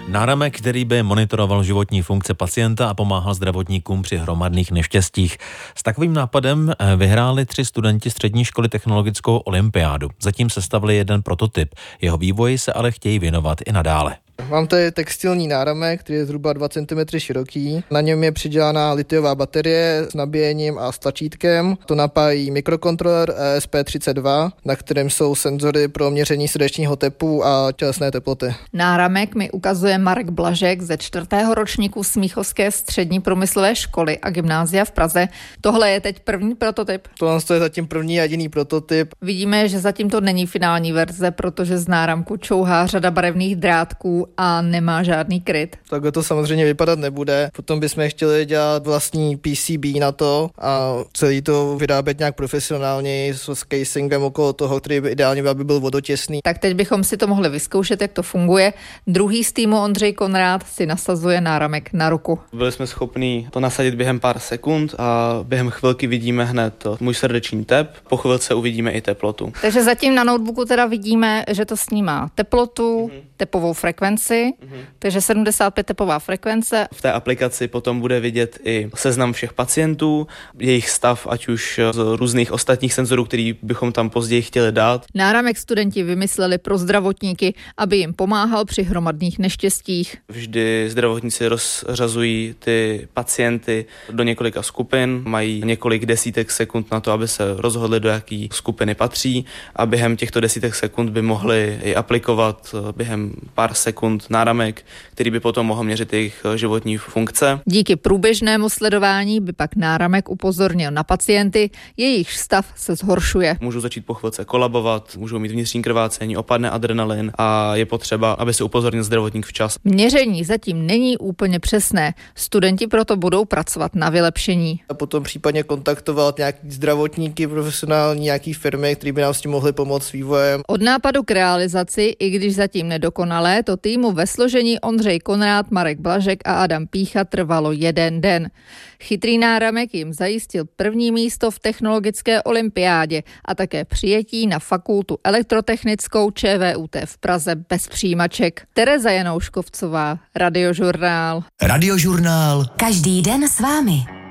Náramek, který by monitoroval životní funkce pacienta a pomáhal zdravotníkům při hromadných neštěstích. S takovým nápadem vyhráli 3 studenti střední školy technologickou olympiádu. Zatím sestavili jeden prototyp. Jeho vývoji se ale chtějí věnovat i nadále. Mám tady textilní náramek, který je zhruba 2 cm široký. Na něm je přidělaná litiová baterie s nabíjením a s tlačítkem. To napájí mikrokontroler ESP32, na kterém jsou senzory pro měření srdečního tepu a tělesné teploty. Náramek mi ukazuje Marek Blažek ze 4. ročníku Smíchovské střední průmyslové školy a gymnázia v Praze. Tohle je teď první prototyp. Tohle je zatím první jediný prototyp. Vidíme, že zatím to není finální verze, protože z náramku čouhá řada barevných drátků a nemá žádný kryt. Takhle to samozřejmě vypadat nebude. Potom bychom chtěli dělat vlastní PCB na to a celý to vyrábět nějak profesionálně s casingem okolo toho, který by ideálně aby byl vodotěsný. Tak teď bychom si to mohli vyzkoušet, jak to funguje. Druhý z týmu Ondřej Konrád si nasazuje náramek na ruku. Byli jsme schopni to nasadit během pár sekund a během chvilky vidíme hned můj srdeční tep, po chvilce uvidíme i teplotu. Takže zatím na notebooku teda vidíme, že to snímá teplotu, tepovou frekvenci, takže 75 tepová frekvence. V té aplikaci potom bude vidět i seznam všech pacientů, jejich stav, ať už z různých ostatních senzorů, který bychom tam později chtěli dát. Náramek studenti vymysleli pro zdravotníky, aby jim pomáhal při hromadných neštěstích. Vždy zdravotníci rozřazují ty pacienty do několika skupin, mají několik desítek sekund na to, aby se rozhodli, do jaký skupiny patří a během těchto desítek sekund by mohli i aplikovat během pár sekund náramek, který by potom mohl měřit jejich životní funkce. Díky průběžnému sledování by pak náramek upozornil na pacienty, jejich stav se zhoršuje. Můžou začít po chvilce kolabovat, můžou mít vnitřní krvácení, opadne adrenalin a je potřeba, aby se upozornil zdravotník včas. Měření zatím není úplně přesné. Studenti proto budou pracovat na vylepšení. A potom případně kontaktovat nějaký zdravotníky, profesionální, nějaký firmy, které by nám s tím mohly pomoct s vývojem. Od nápadu k realizaci, i když zatím nedokonalé, to týmu ve složení Ondřej Konrád, Marek Blažek a Adam Pícha trvalo 1 den. Chytrý náramek jim zajistil první místo v technologické olympiádě a také přijetí na fakultu elektrotechnickou ČVUT v Praze bez přijímaček. Tereza Janouškovcová, Radiožurnál. Radiožurnál. Každý den s vámi.